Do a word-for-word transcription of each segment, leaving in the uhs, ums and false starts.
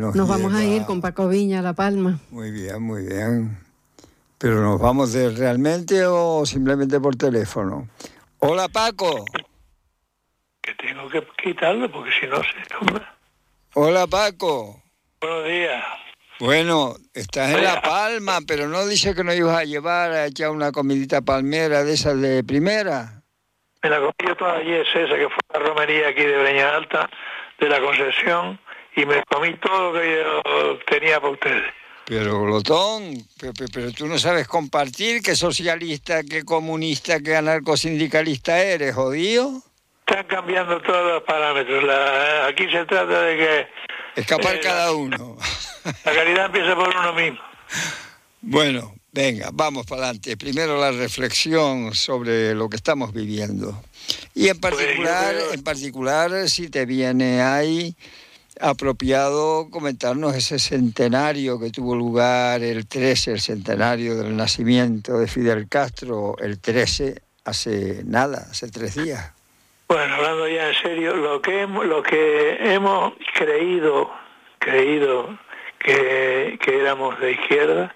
nos Nos vamos lleva... a ir con Paco Viña a La Palma. Muy bien, muy bien. ¿Pero nos vamos de realmente o simplemente por teléfono? Hola, Paco. Que tengo que quitarlo porque si no se... Hola, Paco. Buenos días. Bueno, estás en La Palma, pero no dice que nos ibas a llevar a echar una comidita palmera de esas de primera. Me la comí yo toda ayer, esa que fue la romería aquí de Breña Alta, de la Concepción, y me comí todo lo que yo tenía para ustedes. Pero, glotón, pero, pero, pero tú no sabes compartir qué socialista, qué comunista, qué anarcosindicalista eres, jodido. Están cambiando todos los parámetros. La, aquí se trata de que... Escapar eh, cada la, uno. La caridad empieza por uno mismo. Bueno, venga, vamos para adelante. Primero la reflexión sobre lo que estamos viviendo. Y en particular, pues creo... en particular, si te viene ahí apropiado comentarnos ese centenario que tuvo lugar el trece, el centenario del nacimiento de Fidel Castro, el trece, hace nada, hace tres días. Bueno, hablando ya en serio, lo que hemos, lo que hemos creído, creído que, que éramos de izquierda,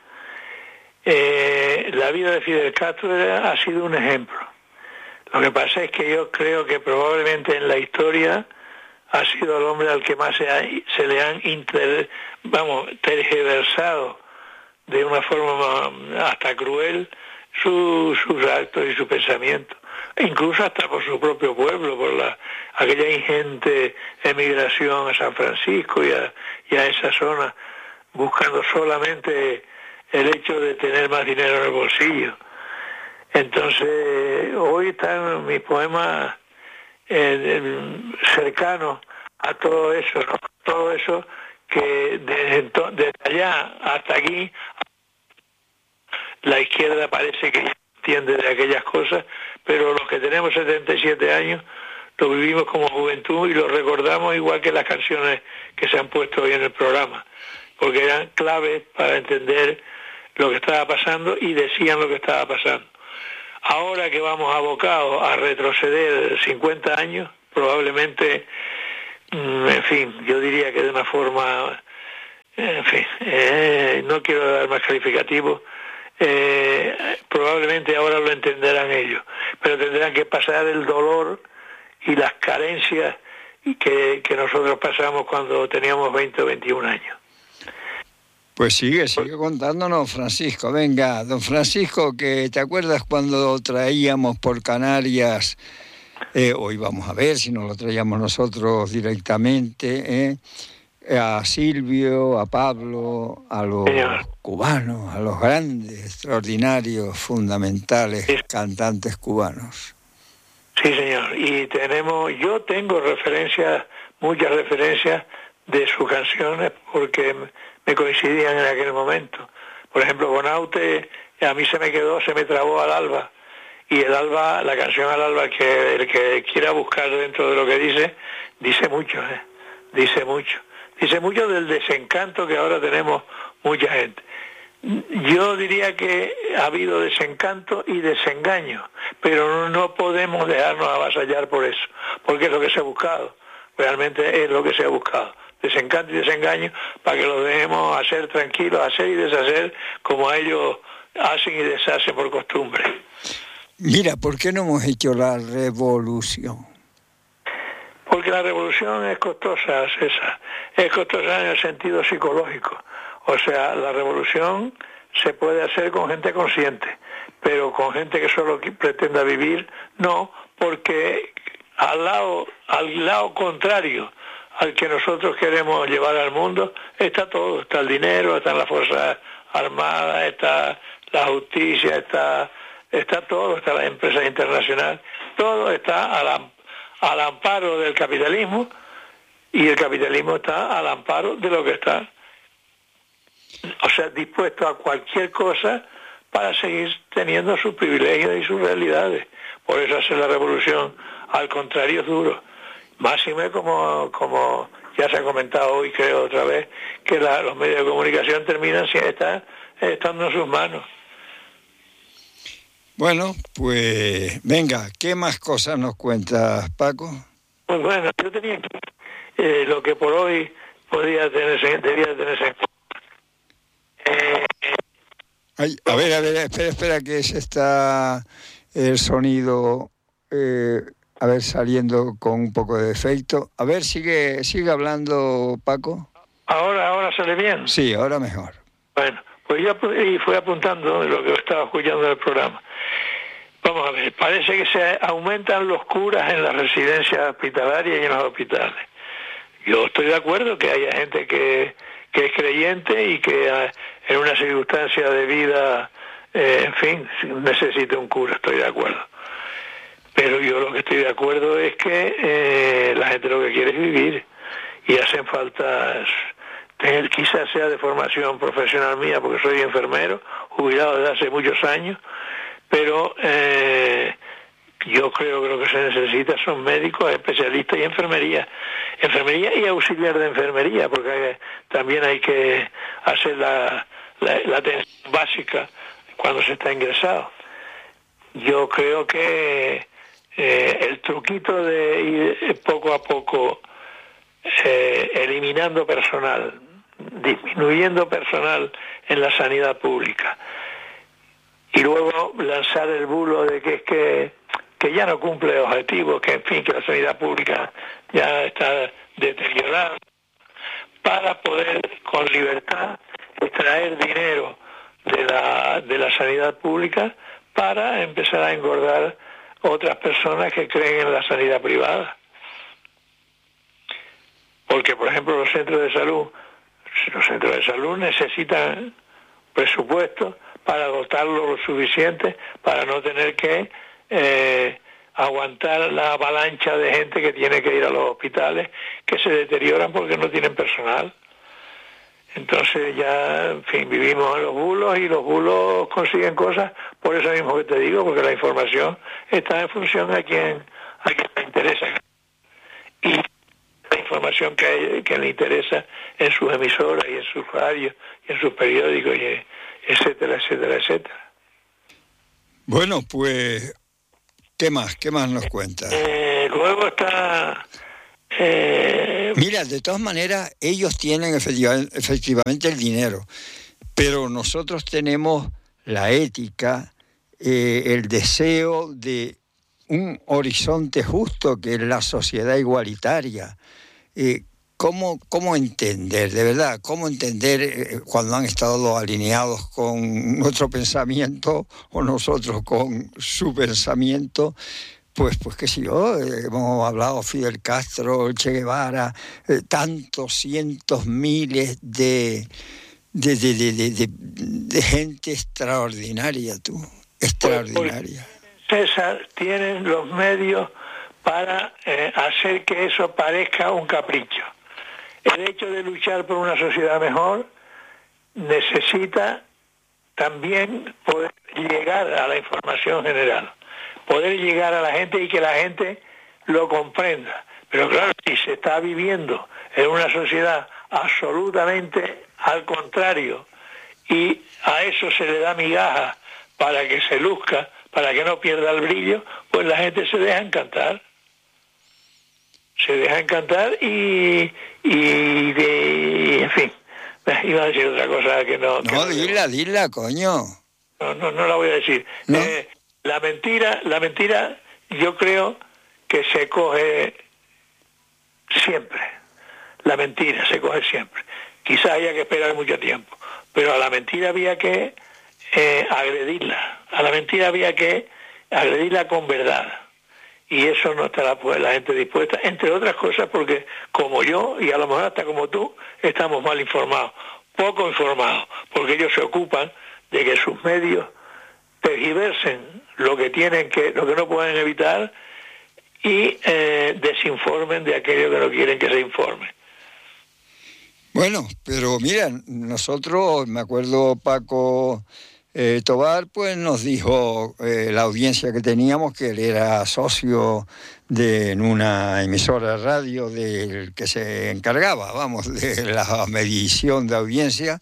eh, la vida de Fidel Castro era, ha sido un ejemplo. Lo que pasa es que yo creo que probablemente en la historia ha sido el hombre al que más se, ha, se le han inter, vamos, tergiversado de una forma hasta cruel su, sus actos y su pensamiento. Incluso hasta por su propio pueblo, por la aquella ingente emigración a San Francisco y a, y a esa zona, buscando solamente el hecho de tener más dinero en el bolsillo. Entonces, hoy están mis poemas eh, cercanos a todo eso, ¿no? Todo eso que desde, desde allá hasta aquí la izquierda parece que ya entiende de aquellas cosas, pero los que tenemos setenta y siete años lo vivimos como juventud y lo recordamos igual que las canciones que se han puesto hoy en el programa, porque eran claves para entender lo que estaba pasando y decían lo que estaba pasando. Ahora que vamos abocados a retroceder cincuenta años, probablemente, en fin, yo diría que de una forma, en fin, eh, no quiero dar más calificativos, eh, probablemente ahora lo entenderán ellos, pero tendrán que pasar el dolor y las carencias que, que nosotros pasamos cuando teníamos veinte o veintiún años. Pues sigue, sigue contándonos, Francisco. Venga, don Francisco, que ¿te acuerdas cuando traíamos por Canarias, eh, hoy vamos a ver si nos lo traíamos nosotros directamente, eh, a Silvio, a Pablo, a los Señor. cubanos, a los grandes, extraordinarios, fundamentales sí. cantantes cubanos? Sí, señor. Y tenemos, yo tengo referencias, muchas referencias de sus canciones, porque me coincidían en aquel momento. Por ejemplo, Bonaute, a mí se me quedó, se me trabó al alba. Y el alba, la canción al alba, que el que quiera buscar dentro de lo que dice, dice mucho, ¿eh? Dice mucho. Dice mucho del desencanto que ahora tenemos mucha gente. Yo diría que ha habido desencanto y desengaño, pero no podemos dejarnos avasallar por eso, porque es lo que se ha buscado. Realmente es lo que se ha buscado. Desencanto y desengaño, para que los dejemos hacer tranquilos, hacer y deshacer como ellos hacen y deshacen por costumbre. Mira, ¿por qué no hemos hecho la revolución? Porque la revolución es costosa, César. Es costosa en el sentido psicológico. O sea, la revolución se puede hacer con gente consciente, pero con gente que solo pretenda vivir, no, porque al lado, al lado contrario al que nosotros queremos llevar al mundo, está todo, está el dinero, están las fuerzas armadas, está la justicia, está, está todo, está la empresa internacional, todo está al, al amparo del capitalismo, y el capitalismo está al amparo de lo que está, o sea, dispuesto a cualquier cosa para seguir teniendo sus privilegios y sus realidades. Por eso hacer la revolución, al contrario, es duro. Máxime, como, como ya se ha comentado hoy, creo otra vez, que la, los medios de comunicación terminan si está, estando en sus manos. Bueno, pues venga, ¿qué más cosas nos cuentas, Paco? Pues bueno, yo tenía eh, lo que por hoy podía tenerse, debía tenerse en cuenta. Eh, Ay, a ver, a ver, espera, espera, que se está el sonido, eh, a ver, saliendo con un poco de defecto. A ver, sigue, sigue hablando, Paco. ahora, ahora sale bien. Sí, ahora mejor. Bueno, pues yo y fui apuntando de lo que estaba escuchando del programa. Vamos a ver, parece que se aumentan los curas en las residencias hospitalarias y en los hospitales. Yo estoy de acuerdo que haya gente que, que es creyente y que eh, en una circunstancia de vida, eh, en fin, necesite un cura, estoy de acuerdo. Pero yo lo que estoy de acuerdo es que eh, la gente lo que quiere es vivir y hacen falta, tener, quizás sea de formación profesional mía, porque soy enfermero, jubilado desde hace muchos años, pero eh, yo creo que lo que se necesita son médicos, especialistas y enfermería. Enfermería y auxiliar de enfermería, porque hay, también hay que hacer la, la, la atención básica cuando se está ingresado. Yo creo que eh, el truquito de ir poco a poco eh, eliminando personal, disminuyendo personal en la sanidad pública, y luego lanzar el bulo de que es que, que ya no cumple objetivos, que en fin, que la sanidad pública ya está deteriorada, para poder con libertad extraer dinero de la, de la sanidad pública para empezar a engordar otras personas que creen en la sanidad privada. Porque, por ejemplo, los centros de salud, los centros de salud necesitan presupuesto para dotarlo lo suficiente para no tener que eh, aguantar la avalancha de gente que tiene que ir a los hospitales, que se deterioran porque no tienen personal. Entonces ya, en fin, vivimos en los bulos y los bulos consiguen cosas por eso mismo que te digo, porque la información está en función a quien, a quien le interesa. Y la información que, que le interesa en sus emisoras y en sus radios y en sus periódicos y en, etcétera, etcétera, etcétera. Bueno, pues, ¿qué más? ¿Qué más nos cuentas? Eh, luego está... Eh... Mira, de todas maneras, ellos tienen efectiva, efectivamente el dinero, pero nosotros tenemos la ética, eh, el deseo de un horizonte justo, que es la sociedad igualitaria. Eh, ¿Cómo, ¿Cómo entender, de verdad, cómo entender eh, cuando han estado alineados con nuestro pensamiento o nosotros con su pensamiento? Pues, pues qué sé yo, eh, hemos hablado Fidel Castro, Che Guevara, eh, tantos cientos, miles de, de, de, de, de, de, de gente extraordinaria, tú, extraordinaria. César, tienen los medios para eh, hacer que eso parezca un capricho. El hecho de luchar por una sociedad mejor necesita también poder llegar a la información general, poder llegar a la gente y que la gente lo comprenda. Pero claro, si se está viviendo en una sociedad absolutamente al contrario y a eso se le da migaja para que se luzca, para que no pierda el brillo, pues la gente se deja encantar. Se deja encantar y, y de, en fin, iba a decir otra cosa que no... No, que dila, no, dila, coño. No, no, no la voy a decir. ¿No? Eh, la mentira, la mentira yo creo que se coge siempre. La mentira se coge siempre. Quizás haya que esperar mucho tiempo, pero a la mentira había que eh, agredirla. A la mentira había que agredirla con verdad. Y eso no está la, pues, la gente dispuesta, entre otras cosas porque como yo, y a lo mejor hasta como tú, estamos mal informados, poco informados, porque ellos se ocupan de que sus medios tergiversen lo que tienen que, lo que no pueden evitar y eh, desinformen de aquello que no quieren que se informe. Bueno, pero mira, nosotros, me acuerdo Paco eh, Tobar, pues nos dijo eh, la audiencia que teníamos, que él era socio de en una emisora de radio del que se encargaba, vamos, de la medición de audiencia,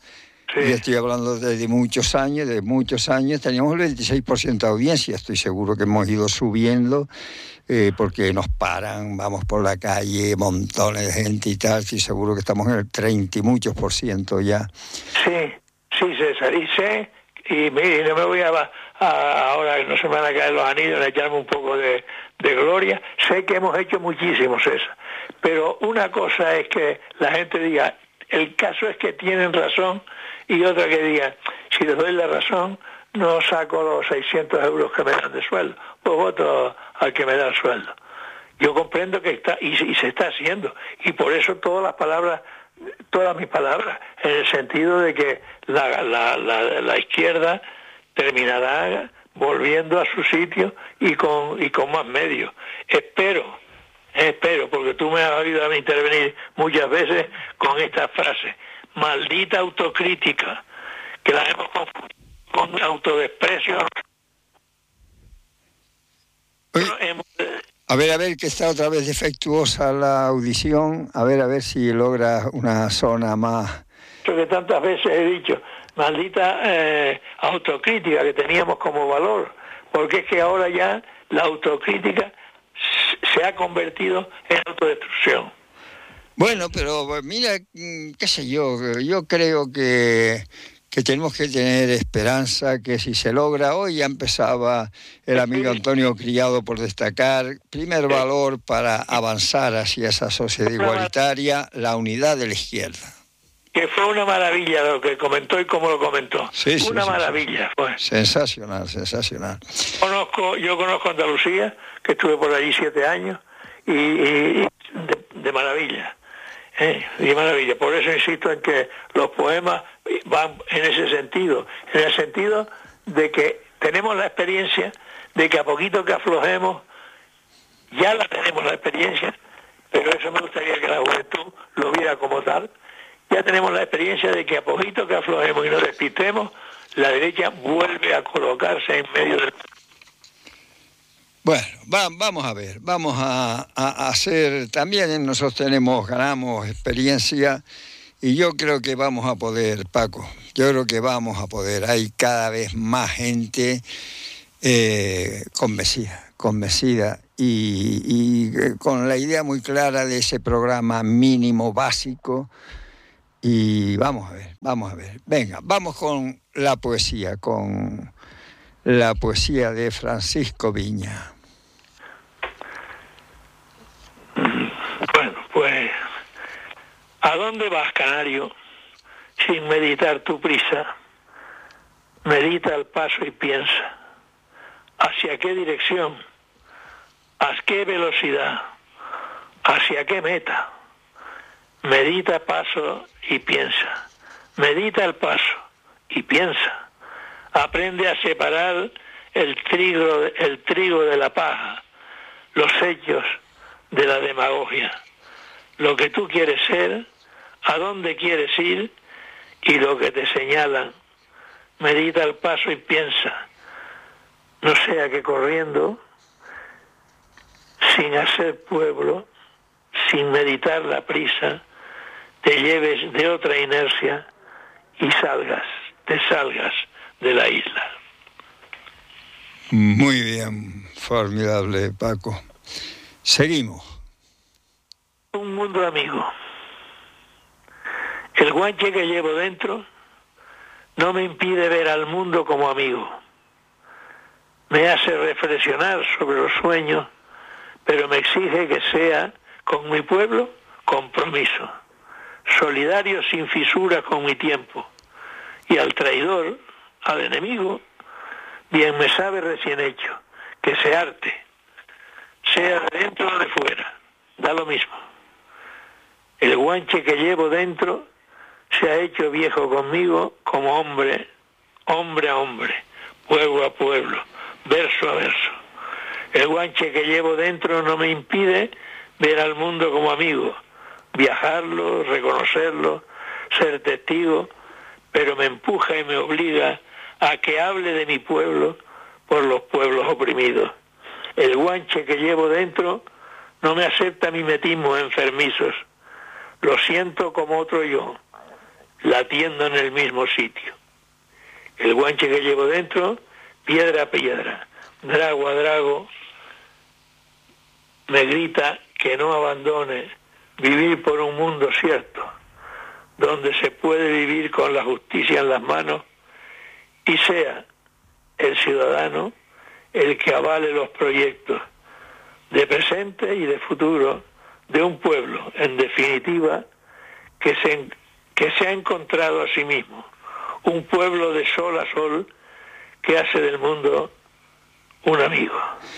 Sí. Y estoy hablando de, de muchos años, de muchos años, teníamos el veintiséis por ciento de audiencia, estoy seguro que hemos ido subiendo, eh, porque nos paran, vamos por la calle, montones de gente y tal, estoy seguro que estamos en el treinta y muchos por ciento ya. Sí, sí, César, y sé, y, me, y no me voy a, a, ahora no se me van a caer los anillos, en echarme un poco de, de gloria, sé que hemos hecho muchísimo, César, pero una cosa es que la gente diga, el caso es que tienen razón, y otra que diga, si les doy la razón, no saco los seiscientos euros que me dan de sueldo, pues voto al que me da el sueldo. Yo comprendo que está, y, y se está haciendo, y por eso todas las palabras, todas mis palabras, en el sentido de que la, la, la, la izquierda terminará volviendo a su sitio y con, y con más medios. Espero, espero, porque tú me has oído a mí intervenir muchas veces con esta frase, maldita autocrítica, que la hemos confundido con autodesprecio. Oye, a ver, a ver, que está otra vez defectuosa la audición, a ver, a ver si logra una zona más... Lo que tantas veces he dicho, maldita eh, autocrítica que teníamos como valor, porque es que ahora ya la autocrítica se ha convertido en autodestrucción. Bueno, pero mira, qué sé yo, yo creo que, que tenemos que tener esperanza, que si se logra, hoy ya empezaba el amigo Antonio Criado por destacar, primer valor para avanzar hacia esa sociedad igualitaria, la unidad de la izquierda. Que fue una maravilla lo que comentó y cómo lo comentó. Sí, sí, una sí, maravilla sí. fue. Sensacional, sensacional. Conozco, yo conozco Andalucía, que estuve por allí siete años, y, y de, de maravilla. Eh, de maravilla. Por eso insisto en que los poemas van en ese sentido, en el sentido de que tenemos la experiencia de que a poquito que aflojemos, ya la tenemos la experiencia, pero eso me gustaría que la juventud lo viera como tal. Ya tenemos la experiencia de que a poquito que aflojemos y nos despistemos, la derecha vuelve a colocarse en medio del... Bueno, va, vamos a ver, vamos a, a, a hacer, también nosotros tenemos, ganamos experiencia y yo creo que vamos a poder, Paco, yo creo que vamos a poder, hay cada vez más gente eh, convencida, convencida y, y con la idea muy clara de ese programa mínimo básico y vamos a ver, vamos a ver, venga, vamos con la poesía, con la poesía de Francisco Viña. Bueno, pues, ¿a dónde vas, canario, sin meditar tu prisa? Medita el paso y piensa. ¿Hacia qué dirección? ¿A qué velocidad? ¿Hacia qué meta? Medita paso y piensa. Medita el paso y piensa. Aprende a separar el trigo, el trigo de la paja, los hechos de la demagogia, lo que tú quieres ser, a dónde quieres ir y lo que te señalan. Medita el paso y piensa, no sea que corriendo, sin hacer pueblo, sin meditar la prisa, te lleves de otra inercia y salgas, te salgas de la isla. Muy bien, formidable, Paco. Seguimos. Un mundo amigo. El guanche que llevo dentro no me impide ver al mundo como amigo. Me hace reflexionar sobre los sueños, pero me exige que sea con mi pueblo compromiso, solidario sin fisuras con mi tiempo. Y al traidor, al enemigo, bien me sabe recién hecho, que se arte, sea de dentro o de fuera, da lo mismo. El guanche que llevo dentro se ha hecho viejo conmigo como hombre, hombre a hombre, pueblo a pueblo, verso a verso. El guanche que llevo dentro no me impide ver al mundo como amigo, viajarlo, reconocerlo, ser testigo, pero me empuja y me obliga a que hable de mi pueblo por los pueblos oprimidos. El guanche que llevo dentro no me acepta mimetismos enfermizos. Lo siento como otro yo, latiendo en el mismo sitio. El guanche que llevo dentro, piedra a piedra, drago a drago, me grita que no abandone vivir por un mundo cierto, donde se puede vivir con la justicia en las manos y sea el ciudadano el que avale los proyectos de presente y de futuro de un pueblo, en definitiva, que se, que se ha encontrado a sí mismo, un pueblo de sol a sol que hace del mundo un amigo.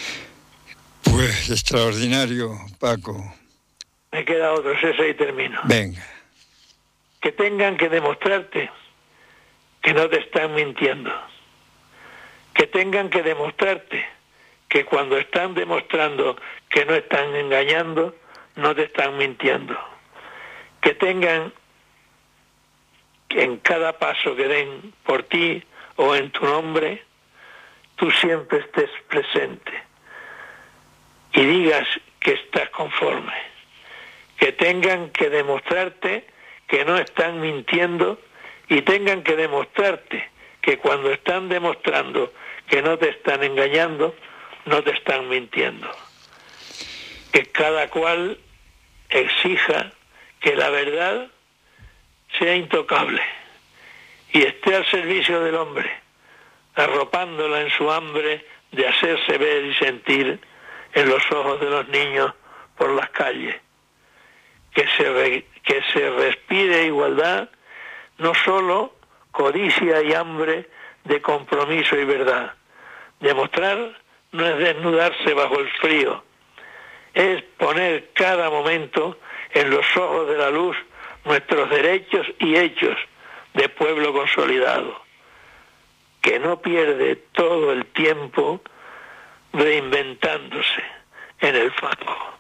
Pues extraordinario, Paco. Me queda otro, ese y termino. Venga. Que tengan que demostrarte que no te están mintiendo. Que tengan que demostrarte que cuando están demostrando que no están engañando, no te están mintiendo. Que tengan que en cada paso que den por ti o en tu nombre, tú siempre estés presente y digas que estás conforme. Que tengan que demostrarte que no están mintiendo y tengan que demostrarte que cuando están demostrando que no te están engañando, no te están mintiendo. Que cada cual exija que la verdad sea intocable y esté al servicio del hombre, arropándola en su hambre de hacerse ver y sentir en los ojos de los niños por las calles. Que se, re, que se respire igualdad, no solo codicia y hambre de compromiso y verdad. Demostrar no es desnudarse bajo el frío, es poner cada momento en los ojos de la luz nuestros derechos y hechos de pueblo consolidado, que no pierde todo el tiempo reinventándose en el fango.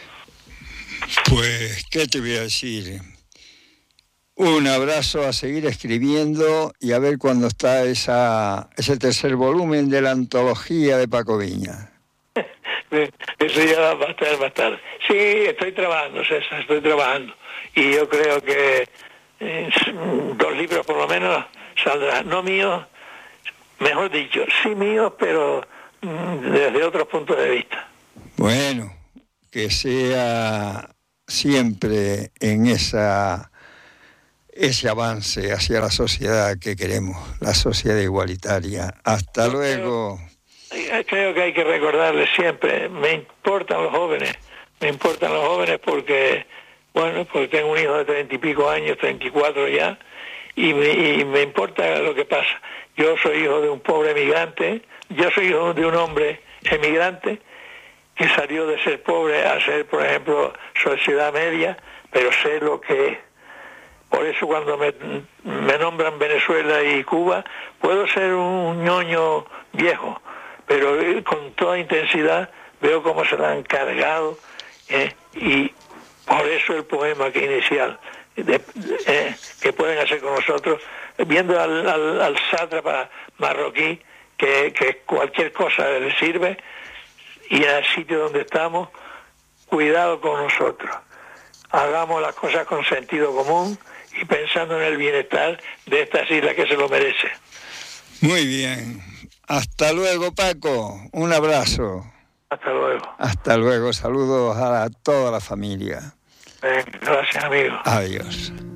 Pues, ¿qué te voy a decir? Un abrazo, a seguir escribiendo y a ver cuándo está esa, ese tercer volumen de la antología de Paco Viña. Eso ya va a estar, va a estar. Sí, estoy trabajando, César, estoy trabajando. Y yo creo que eh, dos libros por lo menos saldrán. No míos, mejor dicho, sí míos, pero mm, desde otros puntos de vista. Bueno, que sea siempre en esa ese avance hacia la sociedad que queremos, la sociedad igualitaria. Hasta Yo luego. Creo, creo que hay que recordarles siempre, me importan los jóvenes, me importan los jóvenes porque, bueno, porque tengo un hijo de treinta y pico años, treinta y cuatro ya, y me, y me importa lo que pasa. Yo soy hijo de un pobre emigrante, yo soy hijo de un hombre emigrante que salió de ser pobre a ser, por ejemplo, sociedad media, pero sé lo que es. Por eso cuando me, me nombran Venezuela y Cuba, puedo ser un ñoño viejo, pero con toda intensidad veo cómo se la han cargado, eh, y por eso el poema que inicial de, eh, que pueden hacer con nosotros, viendo al, al, al sátrapa marroquí que, que cualquier cosa le sirve, y en el sitio donde estamos, cuidado con nosotros. Hagamos las cosas con sentido común y pensando en el bienestar de estas islas que se lo merecen. Muy bien. Hasta luego, Paco. Un abrazo. Hasta luego. Hasta luego. Saludos a toda la familia. Bien, gracias, amigo. Adiós.